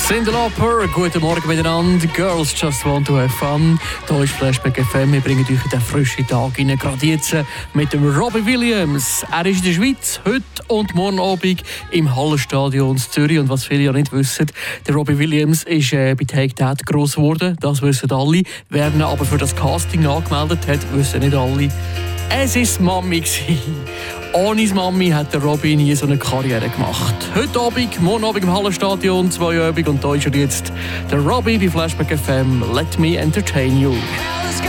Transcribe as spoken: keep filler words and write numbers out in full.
Cyndi Lauper, guten Morgen miteinander. Girls just want to have fun. Hier ist Flashback F M. Wir bringen euch den frischen Tag rein. Gerade jetzt mit dem Robbie Williams. Er ist in der Schweiz heute und morgen Abend im Hallenstadion in Zürich. Und was viele ja nicht wissen, der Robbie Williams ist äh, bei Take That gross geworden. Das wissen alle. Wer ihn aber für das Casting angemeldet hat, wissen nicht alle. Es war Mami. Ohne Mami hat der Robbie nie so eine Karriere gemacht. Heute Abend, morgen Abend im Hallenstadion, zwei Abend und da ist er jetzt der Robbie bei Flashback F M. Let me entertain you.